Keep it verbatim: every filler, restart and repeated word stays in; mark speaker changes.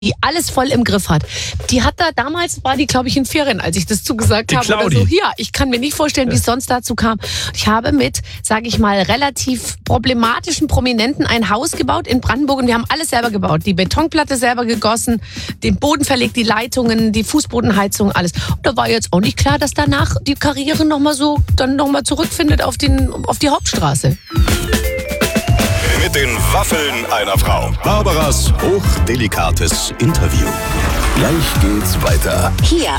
Speaker 1: die alles voll im Griff hat. Die hat da damals, war die glaube ich in Ferien, als ich das zugesagt
Speaker 2: Die
Speaker 1: habe oder
Speaker 2: Claudi.
Speaker 1: so. Ja, ich kann mir nicht vorstellen, wie es sonst dazu kam. Ich habe mit, sage ich mal, relativ problematischen Prominenten ein Haus gebaut in Brandenburg und wir haben alles selber gebaut. Die Betonplatte selber gegossen, den Boden verlegt, die Leitungen, die Fußbodenheizung, alles. Und da war jetzt auch nicht klar, dass danach die Karriere nochmal so, dann nochmal zurückfindet auf, den, auf die Hauptstraße.
Speaker 3: Mit den Waffeln einer Frau. Barbaras hochdelikates Interview. Gleich geht's weiter.
Speaker 4: Hier